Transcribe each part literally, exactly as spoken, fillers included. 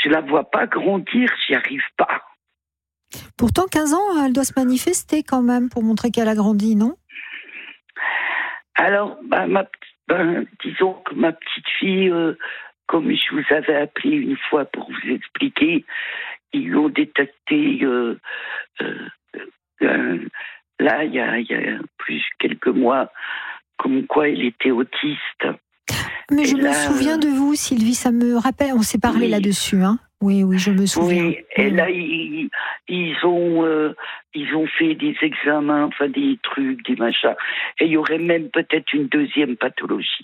je la vois pas grandir, j'y arrive pas. Pourtant, quinze ans, elle doit se manifester quand même pour montrer qu'elle a grandi, non ? Alors, bah, ma, ben, disons que ma petite fille, euh, comme je vous avais appelé une fois pour vous expliquer, ils l'ont détecté euh, euh, euh, là, il y a, y a plus quelques mois, comme quoi elle était autiste. Mais je et me là, souviens de vous, Sylvie, ça me rappelle, on s'est parlé oui. là-dessus, hein ? Oui, oui, je me souviens. Oui, et là, ils, ils, ont, euh, ils ont fait des examens, enfin des trucs, des machins. Et il y aurait même peut-être une deuxième pathologie.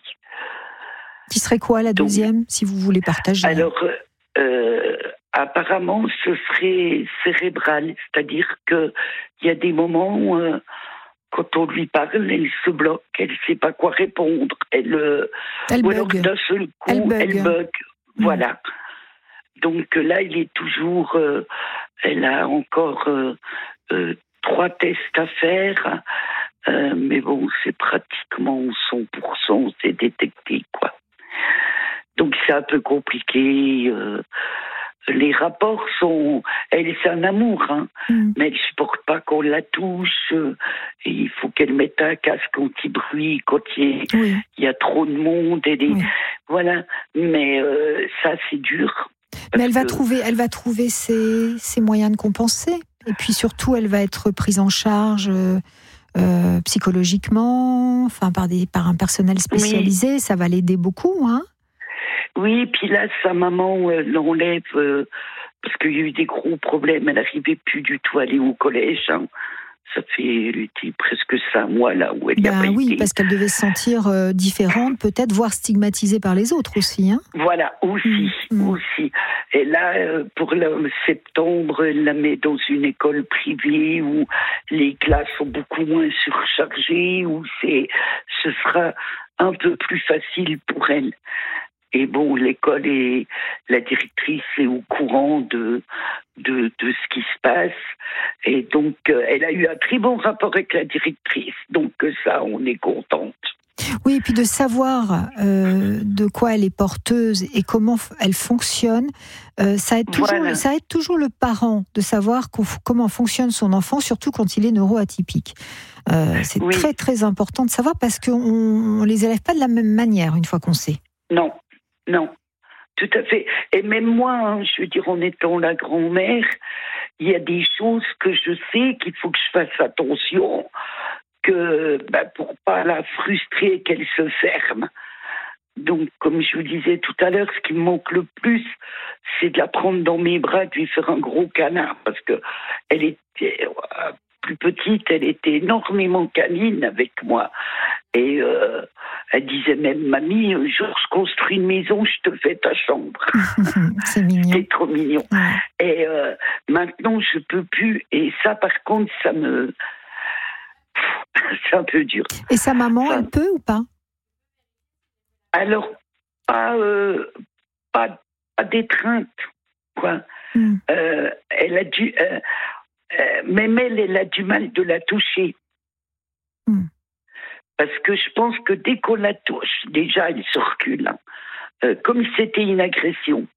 Qui serait quoi la Donc, deuxième, si vous voulez partager ? Alors, euh, apparemment, ce serait cérébral. C'est-à-dire qu'il y a des moments où, euh, quand on lui parle, elle se bloque, elle ne sait pas quoi répondre. Elle, euh, elle ou bug. alors d'un seul coup, elle bug. Elle bug. Mmh. Voilà. Donc là, il est toujours, euh, elle a encore euh, euh, trois tests à faire, euh, mais bon, c'est pratiquement cent pour cent, c'est détecté, quoi. Donc c'est un peu compliqué. Euh, les rapports sont, elle, c'est un amour, hein, mm. mais elle supporte pas qu'on la touche. Euh, et il faut qu'elle mette un casque anti-bruit quand il y, oui. y a trop de monde et des, oui. voilà. Mais euh, ça, c'est dur. Mais elle va que... trouver, elle va trouver ses, ses moyens de compenser. Et puis surtout, elle va être prise en charge euh, euh, psychologiquement, enfin par des, par un personnel spécialisé. Oui. Ça va l'aider beaucoup, hein. Oui, puis là, sa maman euh, l'enlève euh, parce qu'il y a eu des gros problèmes. Elle n'arrivait plus du tout à aller au collège. Hein. Ça fait, elle était presque cinq mois là où elle n'y ben a pas oui, été. Parce qu'elle devait se sentir euh, différente, peut-être, voire stigmatisée par les autres aussi. Hein. Voilà, aussi, mmh. aussi. Et là, euh, pour le septembre, elle la met dans une école privée où les classes sont beaucoup moins surchargées, où c'est, ce sera un peu plus facile pour elle. Et bon, l'école et la directrice est au courant de, de, de ce qui se passe. Et donc, euh, elle a eu un très bon rapport avec la directrice. Donc, ça, on est contente. Oui, et puis de savoir euh, de quoi elle est porteuse et comment elle fonctionne, euh, ça, aide toujours, voilà. ça aide toujours le parent de savoir comment fonctionne son enfant, surtout quand il est neuroatypique. Euh, c'est oui. très, très important de savoir parce qu'on ne les élève pas de la même manière une fois qu'on sait. Non. Non, tout à fait. Et même moi, hein, je veux dire, en étant la grand-mère, il y a des choses que je sais qu'il faut que je fasse attention, que ben, pour pas la frustrer, qu'elle se ferme. Donc, comme je vous disais tout à l'heure, ce qui me manque le plus, c'est de la prendre dans mes bras, de lui faire un gros câlin, parce que elle était euh, plus petite, elle était énormément câline avec moi. Et euh, elle disait même, mamie, un jour je construis une maison, je te fais ta chambre. C'est mignon. C'est trop mignon. Ouais. Et euh, maintenant, je peux plus. Et ça, par contre, ça me... c'est un peu dur. Et sa maman, enfin, elle peut ou pas? Alors, pas, euh, pas, pas d'étreinte, quoi. Mm. Euh, elle a dû... Euh, euh, même elle, elle a du mal de la toucher. Mm. Parce que je pense que dès qu'on la touche, déjà, elle se recule. Hein. Euh, comme si c'était une agression.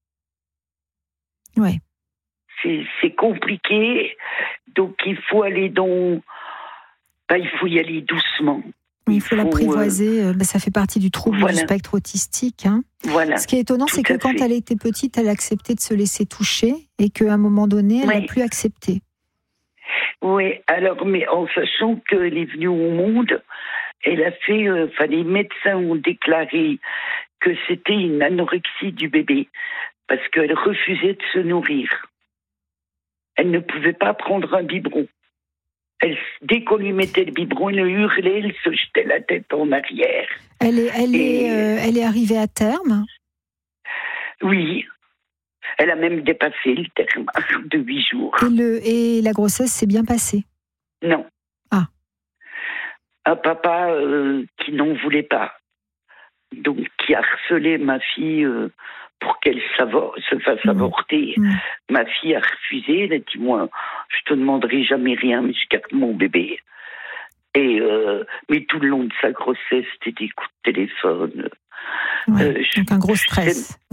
Oui. C'est, c'est compliqué. Donc, il faut aller dans... Ben, il faut y aller doucement. Oui, il faut, il faut l'apprivoiser. Euh... Ben, ça fait partie du trouble voilà. du spectre autistique. Hein. Voilà. Ce qui est étonnant, Tout c'est que quand fait. elle était petite, elle acceptait de se laisser toucher et qu'à un moment donné, elle n'a oui. plus accepté. Oui, alors, mais en sachant qu'elle est venue au monde, elle a fait, euh, enfin, les médecins ont déclaré que c'était une anorexie du bébé, parce qu'elle refusait de se nourrir. Elle ne pouvait pas prendre un biberon. Elle, dès qu'on lui mettait le biberon, elle hurlait, elle se jetait la tête en arrière. Elle est, elle Et... est, euh, elle est arrivée à terme? Oui. Elle a même dépassé le terme de huit jours. Et, le, et la grossesse s'est bien passée? Non. Ah. Un papa euh, qui n'en voulait pas. Donc, qui a harcelé ma fille euh, pour qu'elle s'avor- se fasse mmh. avorter. Mmh. Ma fille a refusé. Elle a dit, moi, je te demanderai jamais rien, mais je garde mon bébé. Et, euh, mais tout le long de sa grossesse, c'était des coups de téléphone. Ouais, euh, donc un gros stress.